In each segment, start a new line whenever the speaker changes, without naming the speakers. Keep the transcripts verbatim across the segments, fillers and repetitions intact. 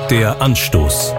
Der Anstoß.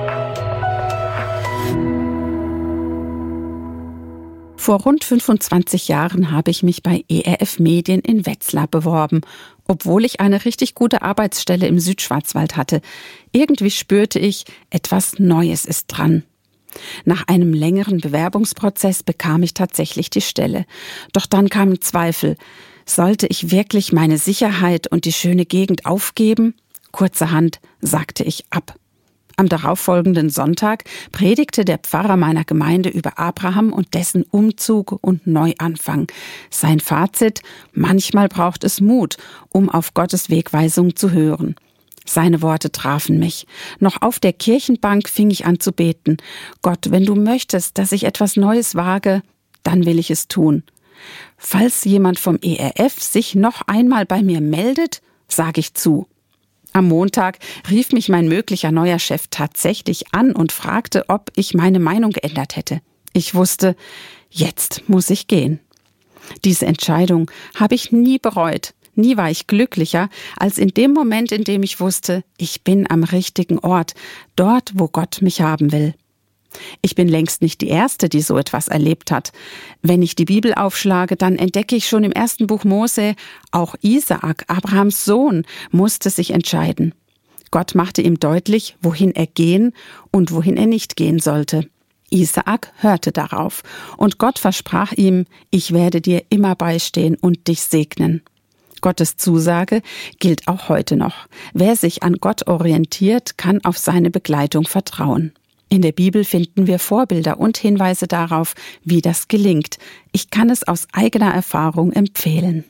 Vor rund fünfundzwanzig Jahren habe ich mich bei E R F Medien in Wetzlar beworben, obwohl ich eine richtig gute Arbeitsstelle im Südschwarzwald hatte. Irgendwie spürte ich, etwas Neues ist dran. Nach einem längeren Bewerbungsprozess bekam ich tatsächlich die Stelle. Doch dann kamen Zweifel. Sollte ich wirklich meine Sicherheit und die schöne Gegend aufgeben? Kurzerhand sagte ich ab. Am darauffolgenden Sonntag predigte der Pfarrer meiner Gemeinde über Abraham und dessen Umzug und Neuanfang. Sein Fazit: Manchmal braucht es Mut, um auf Gottes Wegweisung zu hören. Seine Worte trafen mich. Noch auf der Kirchenbank fing ich an zu beten. Gott, wenn du möchtest, dass ich etwas Neues wage, dann will ich es tun. Falls jemand vom E R F sich noch einmal bei mir meldet, sage ich zu. Am Montag rief mich mein möglicher neuer Chef tatsächlich an und fragte, ob ich meine Meinung geändert hätte. Ich wusste, jetzt muss ich gehen. Diese Entscheidung habe ich nie bereut. Nie war ich glücklicher als in dem Moment, in dem ich wusste, ich bin am richtigen Ort, dort, wo Gott mich haben will. Ich bin längst nicht die Erste, die so etwas erlebt hat. Wenn ich die Bibel aufschlage, dann entdecke ich schon im ersten Buch Mose, auch Isaak, Abrahams Sohn, musste sich entscheiden. Gott machte ihm deutlich, wohin er gehen und wohin er nicht gehen sollte. Isaak hörte darauf und Gott versprach ihm, ich werde dir immer beistehen und dich segnen. Gottes Zusage gilt auch heute noch. Wer sich an Gott orientiert, kann auf seine Begleitung vertrauen. In der Bibel finden wir Vorbilder und Hinweise darauf, wie das gelingt. Ich kann es aus eigener Erfahrung empfehlen.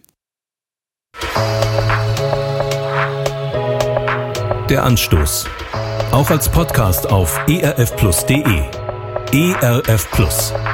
Der Anstoß. Auch als Podcast auf e r f plus punkt d e. E R F Plus.